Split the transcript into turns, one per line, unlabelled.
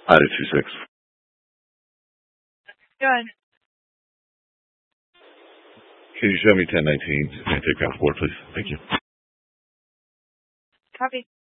I-26.
Good.
Can you show me 1019 and take passport, please? Thank you.
Copy.